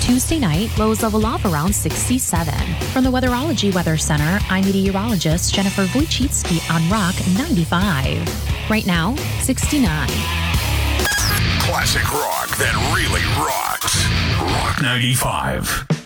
Tuesday night, lows level off around 67. From the Weatherology Weather Center, I'm meteorologist Jennifer Wojcicki on Rock 95. Right now, 69. Classic rock that really rocks. Rock 95.